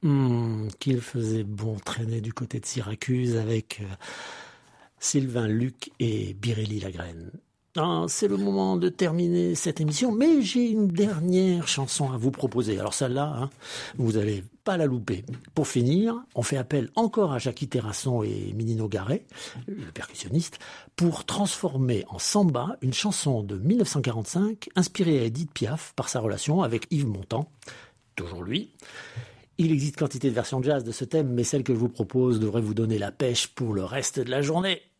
Qu'il faisait bon traîner du côté de Syracuse avec Sylvain Luc et Biréli Lagrène. C'est le moment de terminer cette émission, mais j'ai une dernière chanson à vous proposer. Alors celle-là, vous allez pas la louper. Pour finir, on fait appel encore à Jackie Terrasson et Minino Garay, le percussionniste, pour transformer en samba une chanson de 1945 inspirée à Édith Piaf par sa relation avec Yves Montand, toujours lui. Il existe quantité de versions jazz de ce thème, mais celle que je vous propose devrait vous donner la pêche pour le reste de la journée.